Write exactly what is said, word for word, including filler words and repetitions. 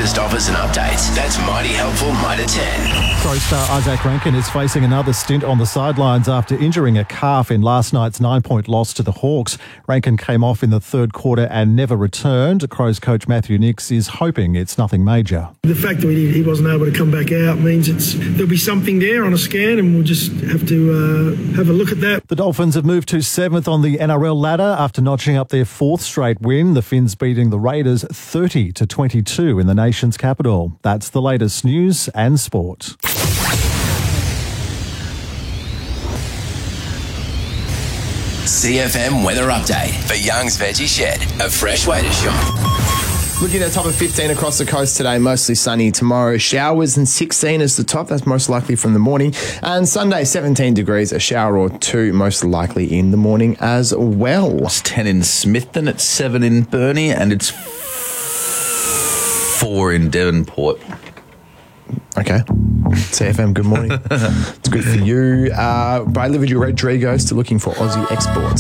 latest offers and updates. That's Mighty Helpful Mitre ten. Pro star Isaac Rankine is facing another stint on the sidelines after injuring a calf in last night's nine-point loss to the Hawks. Rankine came off in the third quarter and never returned. Crows coach Matthew Nicks is hoping it's nothing major. The fact that he, he wasn't able to come back out means it's there'll be something there on a scan, and we'll just have to uh, have a look at that. The Dolphins have moved to seventh on the N R L ladder after notching up their fourth straight win. The Finns beating the Raiders thirty to twenty-two in the nation's capital. That's the latest news and sport. C F M weather update for Young's Veggie Shed, a fresh way to shop. Looking at the top of fifteen across the coast today, mostly sunny. Tomorrow, showers and sixteen is the top. That's most likely from the morning. And Sunday, seventeen degrees, a shower or two, most likely in the morning as well. It's ten in Smithton, it's seven in Burnie, and it's four in Devonport. Okay. C F M, good morning. It's good for you. Uh, Bailey Rodrigo still looking for Aussie exports.